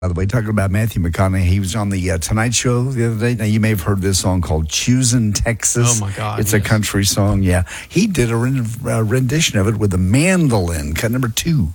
By the way, talking about Matthew McConaughey, he was on the Tonight Show the other day. Now, you may have heard this song called Choosin' Texas. Oh, my God. It's a country song, yeah. He did a rendition of it with a mandolin, cut number 2.